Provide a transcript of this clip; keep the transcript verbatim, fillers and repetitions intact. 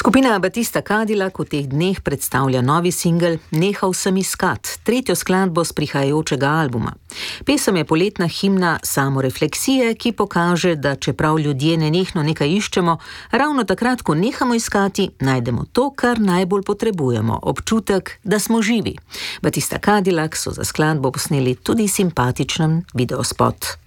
Skupina Batista Cadillac v teh dneh predstavlja novi singel Nehal sem iskat, tretjo skladbo z prihajajočega albuma. Pesem je poletna himna samorefleksije, ki pokaže, da čeprav ljudje nenehno nekaj iščemo, ravno takrat, ko nehamo iskati, najdemo to, kar najbolj potrebujemo, občutek, da smo živi. Batista Cadillac so za skladbo posneli tudi simpatičen videospot.